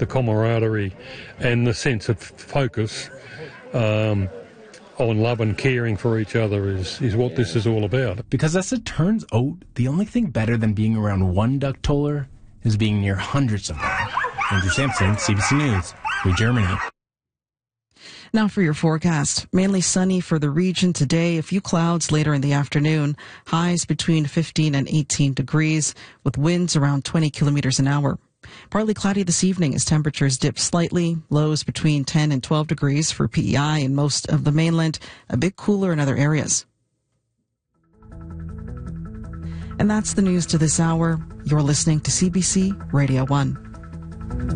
the camaraderie and the sense of focus on love and caring for each other is what this is all about. Because as it turns out, the only thing better than being around one duck toller is being near hundreds of them. Andrew Sampson, CBC News, New Germany. Now for your forecast. Mainly sunny for the region today. A few clouds later in the afternoon. Highs between 15 and 18 degrees with winds around 20 kilometers an hour. Partly cloudy this evening as temperatures dip slightly. Lows between 10 and 12 degrees for PEI in most of the mainland. A bit cooler in other areas. And that's the news to this hour. You're listening to CBC Radio 1.